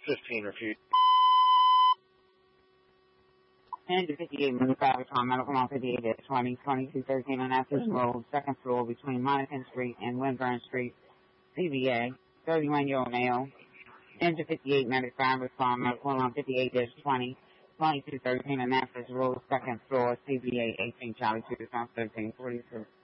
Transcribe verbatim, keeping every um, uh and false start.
fifteen refute. And to fifty-eight Moonfire Tom Medical on fifty-eight at twenty, twenty-two thirteen on Ashes Road, second floor between Monacan Street and Winburn Street, C V A, thirty-one-year-old male. And to fifty-eight ninety-five with Tom Medical on fifty-eight at twenty, twenty-two thirteen on Ashes Road, second floor, C V A, eighteen Charlie two, thirteen forty-two.